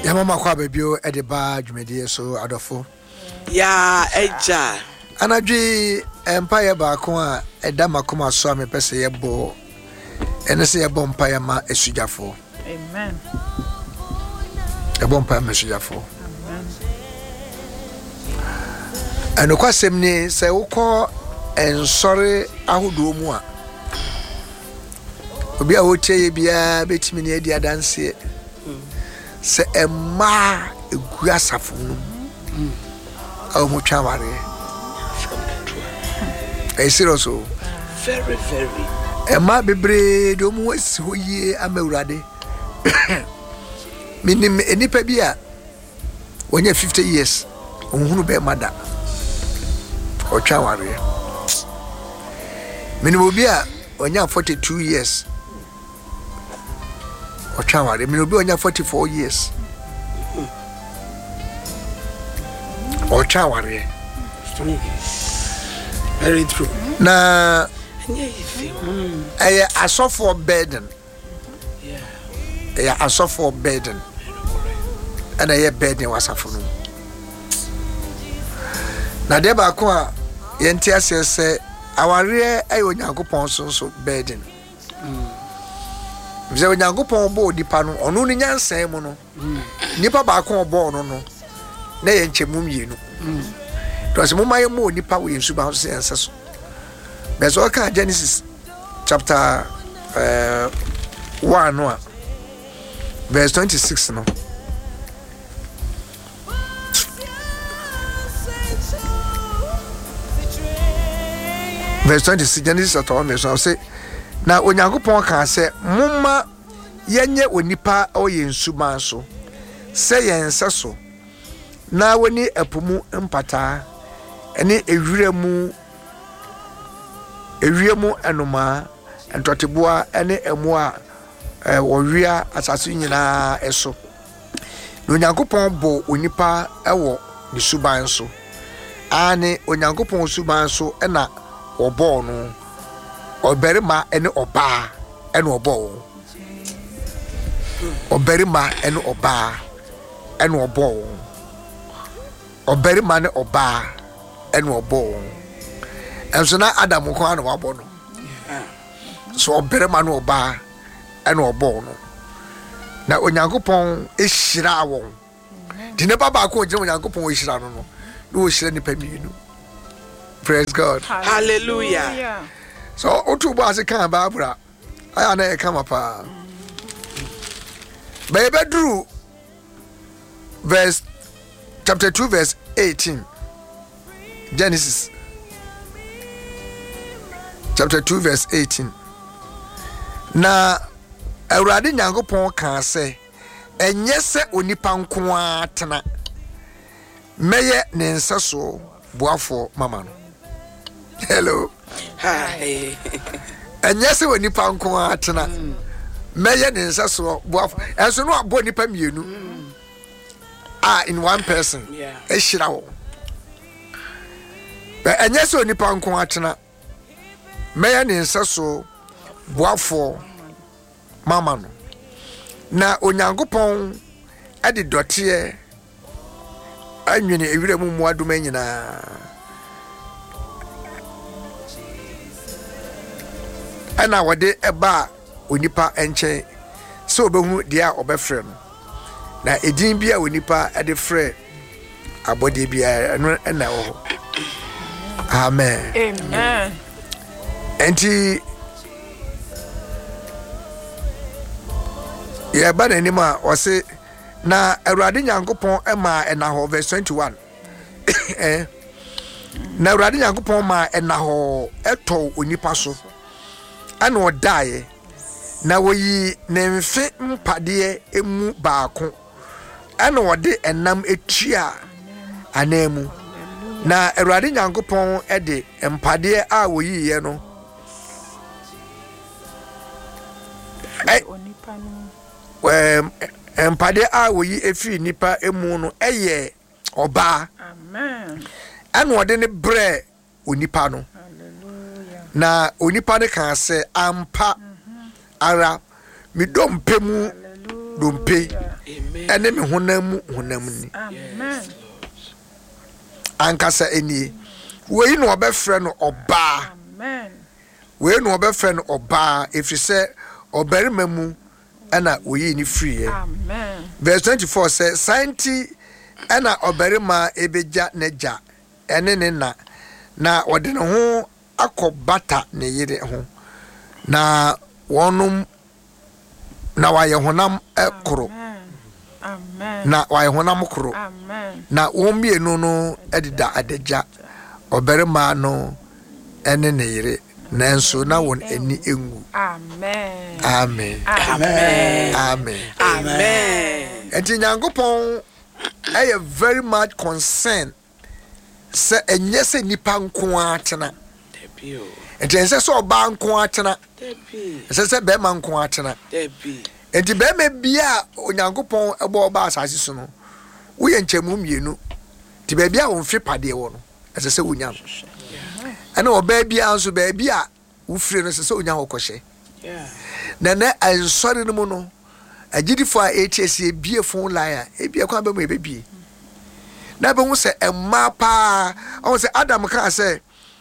Ya mama kwa bebio e de ba dwumedie so adofo. Ya eja. Anadwi empire ba ko a eda makoma so a me pese ye bo. Ene se ye bo empire ma esujafo. Amen. E bo empire ma esujafo. Amen. Eno kwasem ni se wokọ ensore ahodo mu a. Obi a wotie bia betimi ne adi adanse. Se emma egu asafo no. Awu mo twaware. Serious o. Very very. Emma bebre do mu wasi hoye amawurade. Minim enipa bi a wonya 50 years onhunu be mada. O twaware. Minim obi a wonya 42 years. O twaware. Minim obi wonya 44 years. O twaware. Very true. Na Yeah. I suffer burden. Yeah, I suffer burden. And I burden was a phone. Na de ba ko a yenti asese aware ayo nyankopon so burden. Bize nyankopon bo dipa no ono ni nyansan mu no. Nipa ba ko obo ono no. Na ye nchemu mienu. To se momaye mo nipa we nsu ba so sense. Beso ka Genesis chapter 1 no verse 26 no. Verse 26 Genesis chapter 1 verse 1 say na onyankopon ka say mumma yenye onipa o yensu man so say yense so na woni apumu mpata ene ewiremu enoma entoteboa ene emu a wowia asase nyina eso no onyankopon bo onipa ewo ni suban so ane onyankopon suban so ena obo no oberima ene oba ene obo oberima ene oba ene obo oberima ne oba ene obo enso na Adam ko anu wabo no so oberima no oba ene obo no na onyankopon ehira won di ne baba ko gire onyankopon ehira no no ehira ni pamienu. Praise God. Hallelujah. So otubo ase kan babura aya na e kama pa Bedru verse chapter 2 verse 18 Genesis chapter 2 verse 18 na Awurade Nyankopon kan se enye se onipa nko atena meye ne nsaso boafo mama no. Hello. Hi. Enye se onipa nko atena meye ne nsaso boafo enso no abo nipa mienu in one person. Yeah. Ehira wo. Enye se onipa nko atena meye ne nsaso boafo mama no na onyankopon ade dote anwene ewire mu mu adoma nyina ana wode eba onipa enche se obehu dia obefre no na edin bia onipa ade frɛ abode bia no na wo. Amen. Amen. Enti ya ba na nima wose na Awurade Nyankopon ema ena ho verse 21 na Awurade Nyankopon ma ena ho eto onipa so ana odae na woyi ne mfe mpade emu baako ana wode enam etua anemu na Awurade Nyankopon ede mpade a woyi ye no empade a woyi efi nipa emu no eye oba. Amen. Anu ode ne bre onipa no. Hallelujah. Na onipa ne kan se ampa ara mi dompe mu dompe ene me honam ni Amen. ankasa enie wei no obefre no oba Amen. wei no obefre no oba efise obarima mu ana oyi ni free Amen. verse 24 says santi ana obarima ebeja neja ene ne na ode ne ho akobata ne yire ho na wonum na waye honam ekoro Amen. na waye honam koro Amen. na wonmienu no edida adagya obarima no ene ne yire nanso na won ani engu. Amen. Amen. Amen. Amen. Amen. Enti Nyankopon I very much concerned se enye se nipa nko atena. Debi o. Enti ense se oba nko atena. Debi. Ense se be man nko atena. Debi. Enti be me bia Onyankopon ebo oba asase so no. Wo ye nchemu mienu. Ti be bia wo mfe pade wo no. Ense se wonya. Ana oba bia anso be bia wo fire no se wonya wo kohye. Yeah. Na ansori no mu no. Agidifo a HSC ebie phone line ebie kwa be mu ebie. Na be hu se emma pa o se Adam ka se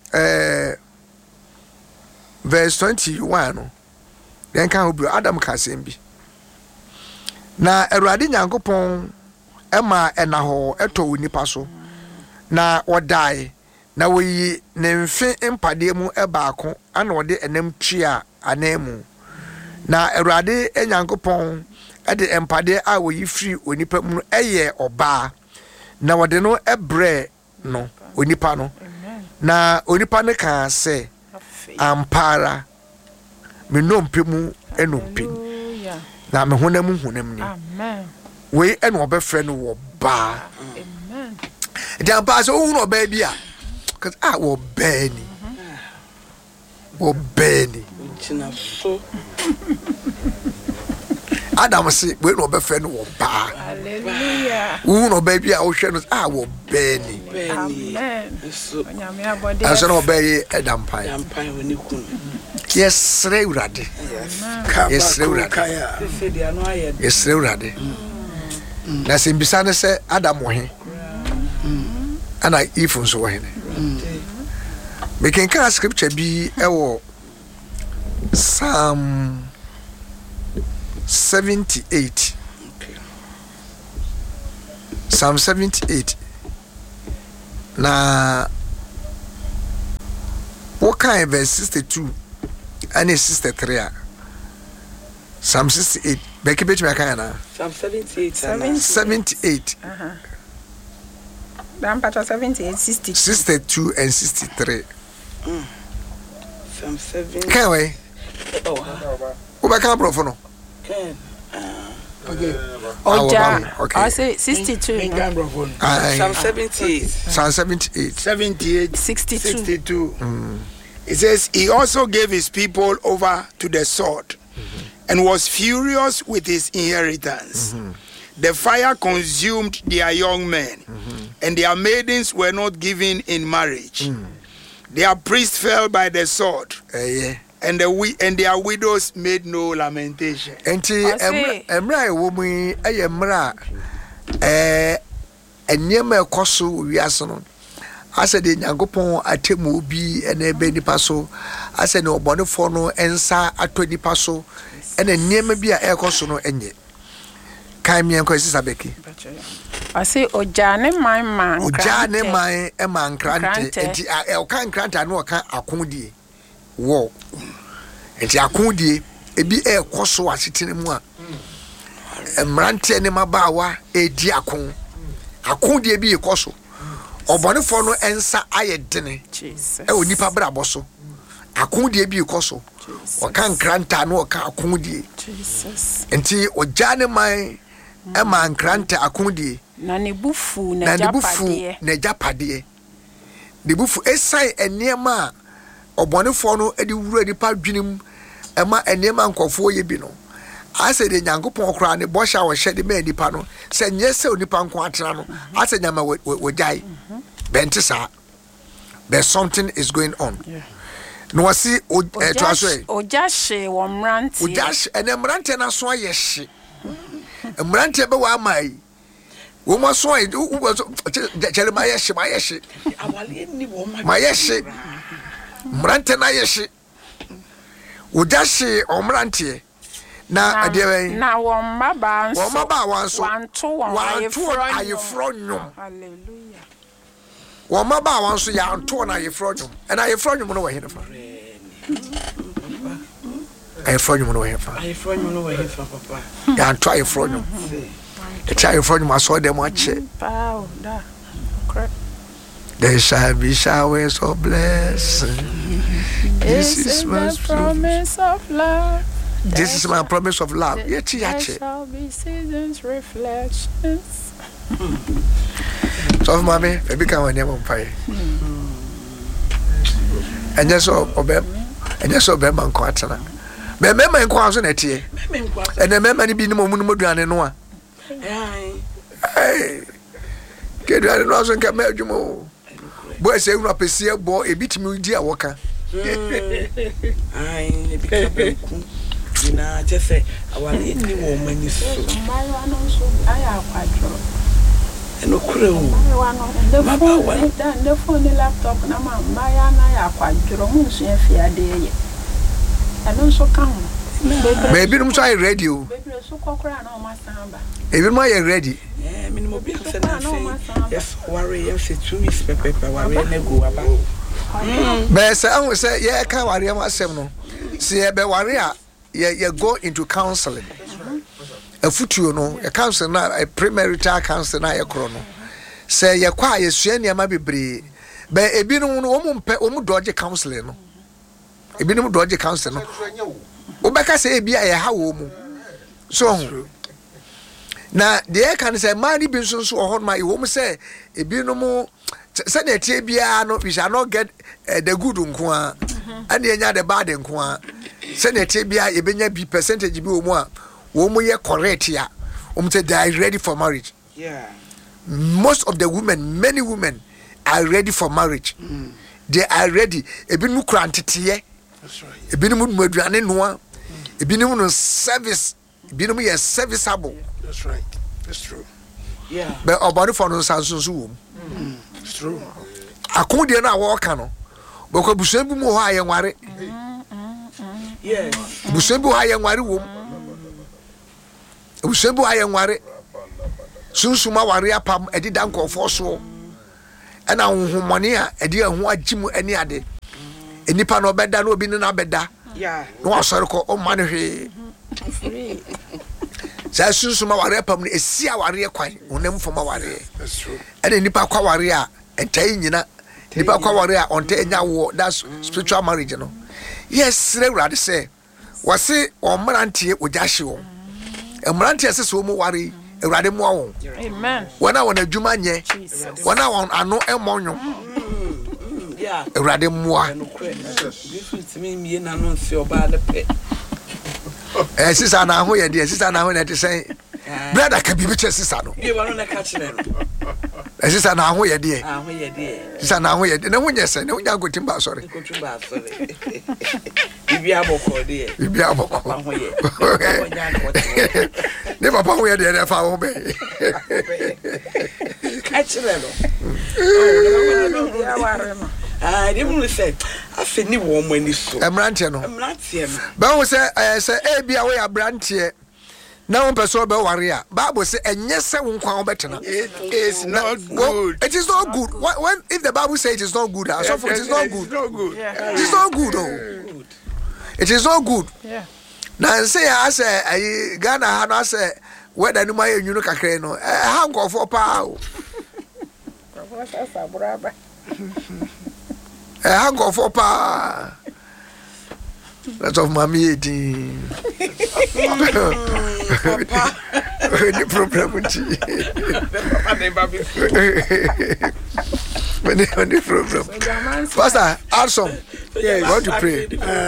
verse 21 no. Den kan obro Adam ka se mbi. Na Awurade Nyankopon ema enaho eto nipa so. Na odai na woyi ne mfe empade mu ebaako ana ode enam tria anemu. Na Awurade Nyankopon ade empade a woyi free onipa mu eye oba na wode no ebre no onipa no na onipa ne kan se ampara me nompe mu enompe na me honam ni Amen. we eno obefre no wo ba Amen. di ampa so hu no ba bia cuz wo bani China so. Adam say we no obefre no wo ba Hallelujah. hu no ba bia wo hwe no wo bani Benny. Amen. So. Onyame abode. aso no obey edampa Yampan woni kun. yesre urade yesre urade Say they are no aye. yesre urade na simbisa ne se Adam wo he ana ifun so wo he me can can scripture bi ewo Psalm 78 Okay. Psalm 78 na what kind verse 62 and 63 Psalm 68 Becky bet me kind na Psalm 78. 78 Dan patro 78 60. 62 and 63 Psalm 7. can we Oh. we can bro for no Ken. Oja. okay. I say 62. Psalm 78. Psalm 78 78, 62. 62. It says, he also gave his people over to the sword and was furious with his inheritance. The fire consumed their young men, and their maidens were not given in marriage. Their priests fell by the sword, yeah. and their widows made no lamentation. Enti emra ewo mu eye emra enyema ekoso wiase no ase de Nyankopon atemu obi ene ebe nipa so ase ne obonefo no ensa ato nipa so ene nyema bi a ekoso no enye kan mi enko sisa beki I say ojane man ojane man e man krante enti e kan krante no kan akondie wo enti akondie ebi ekoso asetene mu a emrante ne mabawa edi akondie bi ekoso obonefo no ensa ayedene Jesus. e onipa brabo so akondie bi ekoso o kan kranta no o kan akondie Jesus. enti ojane man e man krante akondie Na ne bufu na na de bufu japade. na japade de bufu esai enema obonefo no edi wura nipa dwenem ema enema nkofo ye bi no ase de Nyankopon kra ne bosha wo hye de ma nipa no se nyese onipa nko atena no ase nyama wojai bente sa there's something is going on. No wasi to aso Oja she wo mrante. oja ene mrante na so aye hye mmerante be wa mai wo mo so ai wo chele ma yeshe awale ni wo ma yeshe mmerante na yeshe wo jashe o mmerante na ade na wo maba wanso wanto ayefro nyom hallelujah wo maba wanso ya anto na ayefro nyom and ayefro nyom no wa hefa ayefro nyom no wa hefa papa ya anto ayefro nyom it's ayefro nyom aso dem ache there shall be showers of blessing. This is my promise of love. This is my promise of love. There shall be seasons, reflections. So, mommy, maybe come on, never pay. And just obey my quarter. Remember, in Quasan at ye, and remember, any being more than no. Hey, get out of Rosen can make you more. Boy, say, you know, a boy, a bit me, dear Walker. Na just say awale ni wo mani so Mara no so aya kwadro eno kure o the phone laptop na mara na ya kwadro mu so afiade ye eno so ka ho Baby, I'm sorry, radio. baby so kokora na o masamba Even my ready. minimum be say na say yes worry yes 2 weeks pepe worry na go aba But say I will say yeah can worry am asem no. See be worry a you go into counseling. A futuo no, a counselor na a premarital counselor na ye kro no. Say ye kwa ye sua niam bebre. Be ebinom no omu dodge counseling no. Ebinom dodge counseling no. Obeka say ebia ye ha wo mu. So na de can say man bi nso so ho ma e wo mu say ebinom say na tie bia no we shall not get the good nko a and enya the bad nko a say na tie bia e benya bi percentage bi wo mu a wo mu ye correct ya say they are ready for marriage. yeah, Most of the women, many women are ready for marriage. They are ready. Ebinom kura ntete. That's right. Ebinom mu aduane noa. Ebinom no service. Ebinom ye serviceable. That's right. That's true. yeah, But about for no sanso so wo. It's true. Akode na wo ka no. Boko busan bi mu ho aye nware. yes, Busan bi ho aye nware wo. Busan bi ho aye nware. Sunsuma ware apam edi dan kofo so. Ana honhomone a edi ahu agimu ani ade. Enipa no beda na obi ne na beda. yeah, No asore ko o mane hwe. Sa sunsuma ware apam ne esi a ware kwan. Onam foma ware. That's true. Ene nipa kwa ware a entai nyina. Nipa kwa ware a onta enya wo. That's spiritual marriage no. Yes, Reverend say. Wase o mrantie ojahye wo. Mrantie se so mu ware Ewurade mo awon. amen Wana wana adwuma nye. Jesus Wana won ano emonyo. yeah, Ewurade mo a. no kure different me me na no nse oba de pe Sisa na ho ye de, sisa na ho na te sen. Brother ka bibi che sisa no. ye ba no na catch them Sisa na ho ye de. ah ho ye de Sisa na ho ye de. Na ho nye sen, na ho nya gotim ba sorry. ko tu ba so le bibi aboko de Bibi aboko. papa ho ye papa nya ko te Ne papa ho ye de na fa ho be. catch them ya ware no ah they will say afi ni wo mo ani so Emrante no. mlatie no Ba ho se bia we abrante na won person be ware a. Bible say enye se wo nkwa obetena. It is not Well, good. it is not good. When if the Bible says it is not good, so for it is not good. It's not good. yeah It is not good. Oh. It is not good. yeah Na say I say Ghana ha no say whether no my you kakra no ha nkofo pa o. professor sabraba Ha nkofo pa. That of mommy eating. papa Any problem with you? papa dey baby Any problem? Pastor, awesome. Yes. What to pray?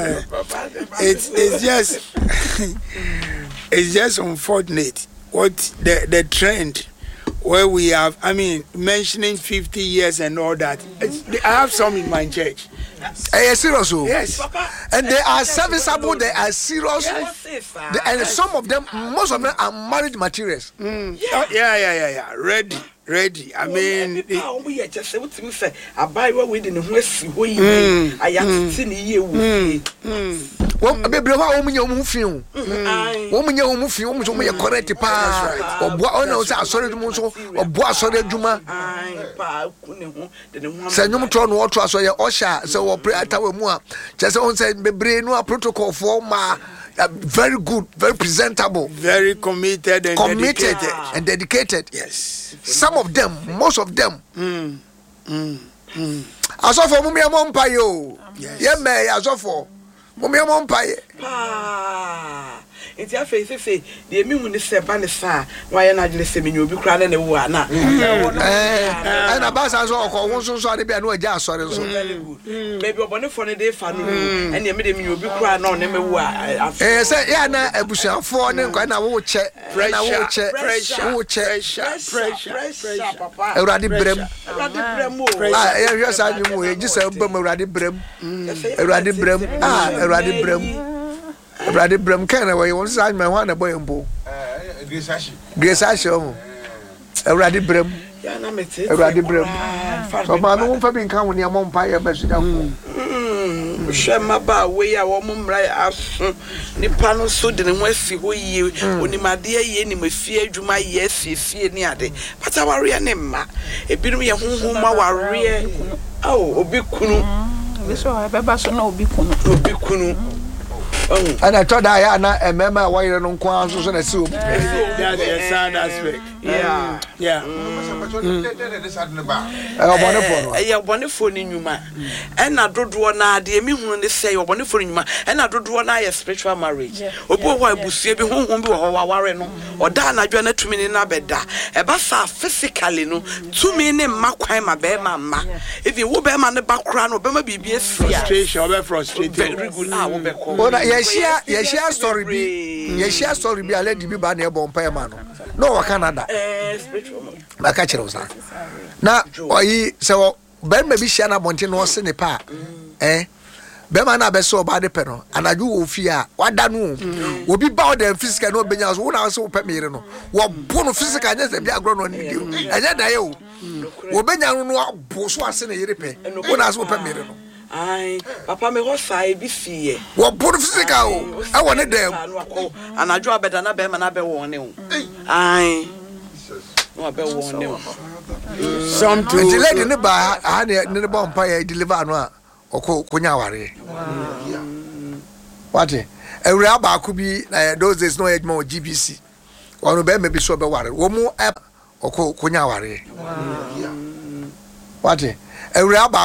It's just it's just unfortunate what the trend where we have, I mean, mentioning 50 years and all that. I have some in my church. Serious. Yes. And they are serviceable, they are serious. And some of them, most of them are marriage materials. Yeah. Ready. I mean, we just say what you say. I buy what we didn't see. I am sitting here. Well, a baby, woman, you move you. Woman, you move you, almost only a correct pa or what? Sorry, or bois, sorry, Juma. Send you to water, so your Osha, so pray at our more. Just on said, be brain no protocol for ma. Very good, very presentable, very committed and dedicated. Yes, some of them, most of them. As of for Mumia Mompayo, yeah, may as of for Mumia Mompaye. It's your face, say, the immune is a banner, why not listen you be crying and one. And a bass as all, one so sorry, be no jazz, sorry, so maybe a bonnet for a day funny, and you made him you be crying on him. Say, yeah, a bush of 4 and I will check, pressure, a ruddy brim. Yes, I knew just a bum, a ruddy brim, a ruddy brim, a ruddy brim. Brady Bram can away one side, my one a boy and boo. Grace Asho, a ruddy brim, a ruddy brim. So, my own for being coming near Montpire, but Shamaba, way a woman right out. Nipano Sudan and West, who you, when my dear Yenny, my fear, do my yes, fear near day. But our real name, a bit of me a home, our real. Oh, Bikunu. So I have a no Bikunu. And I thought I had a member why you don't want to assume. That's a sad aspect. Yeah. Wonderful in you, man. And I don't want to me when they say you're wonderful in you, and I don't want a spiritual marriage. Or why Bussy be home or Warren or Dana Joanna to me in a bed. A bassa physically no 2 minutes Maquai, my bear mamma. If you will bear man the background or be frustration or frustrated. Very good. Yes, story be a lady be banner bomb man. No, Canada. My catcher was that. Now, so Ben maybe Shana Montin was in the park. Bemana be so bad penno and I do fear what da no will be bound and physical no benyas won also pet me no wo bono physical just be agro no need you and that you wo benya no bo so ase na yere pe won also pet me no ai papa me ho sai bi fie wo bono physical I want them and I do abeda na be ma na be won ne o ai no be won ne something the lady ne ba ha ne bomb pa deliver no a Oko kunya ware. What? Every abaku bi those days no age more GBC. One be maybe so be ware. Wo mu oko kunya ware. What? Every